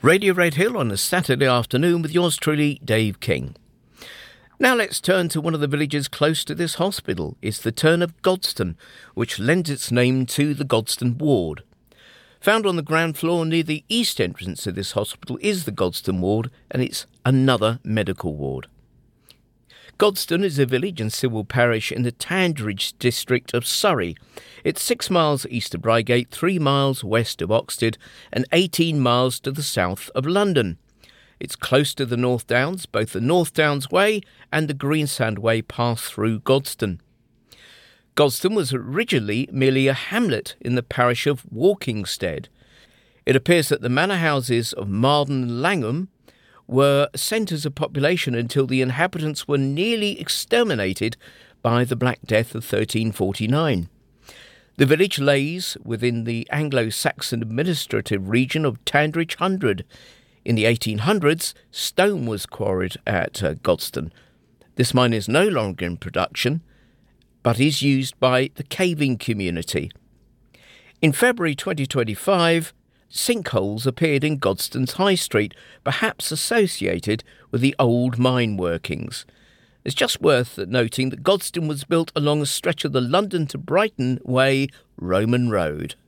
Radio Red Hill on a Saturday afternoon with yours truly, Dave King. Now let's turn to one of the villages close to this hospital. It's the Turn of Godstone, which lends its name to the Godstone Ward. Found on the ground floor near the east entrance of this hospital is the Godstone Ward, and it's another medical ward. Godstone is a village and civil parish in the Tandridge district of Surrey. It's 6 miles east of Reigate, 3 miles west of Oxted and 18 miles to the south of London. It's close to the North Downs. Both the North Downs Way and the Greensand Way pass through Godstone. Godstone was originally merely a hamlet in the parish of Walkingstead. It appears that the manor houses of Marden and Langham were centres of population until the inhabitants were nearly exterminated by the Black Death of 1349. The village lays within the Anglo-Saxon administrative region of Tandridge Hundred. In the 1800s, stone was quarried at Godstone. This mine is no longer in production, but is used by the caving community. In February 2025, sinkholes appeared in Godstone's High Street, perhaps associated with the old mine workings. It's just worth noting that Godstone was built along a stretch of the London to Brighton Way Roman Road.